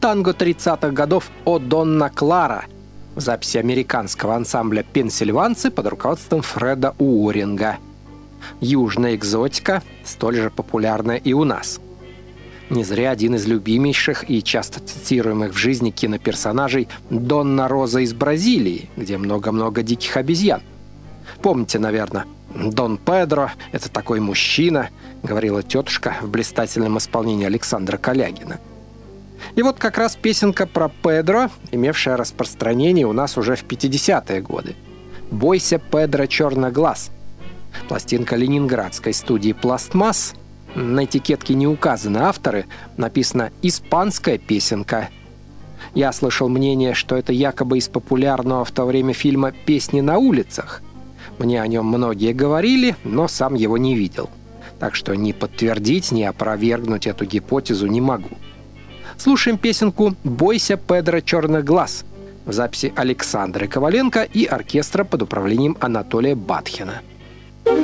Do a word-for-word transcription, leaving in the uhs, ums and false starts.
танго тридцатых годов «О Донна Клара» в записи американского ансамбля «Пенсильванцы» под руководством Фреда Уоринга. Южная экзотика, столь же популярная и у нас. Не зря один из любимейших и часто цитируемых в жизни киноперсонажей Донна Роза из Бразилии, где много-много диких обезьян. Помните, наверное, «Дон Педро — это такой мужчина», — говорила тетушка в блистательном исполнении Александра Калягина. И вот как раз песенка про Педро, имевшая распространение у нас уже в пятидесятые годы. «Бойся, Педро, черноглаз». Пластинка ленинградской студии «Пластмасс». На этикетке не указаны авторы, написано «Испанская песенка». Я слышал мнение, что это якобы из популярного в то время фильма «Песни на улицах». Мне о нем многие говорили, но сам его не видел. Так что ни подтвердить, ни опровергнуть эту гипотезу не могу. Слушаем песенку «Бойся, Педро, черных глаз» в записи Александры Коваленко и оркестра под управлением Анатолия Батхина.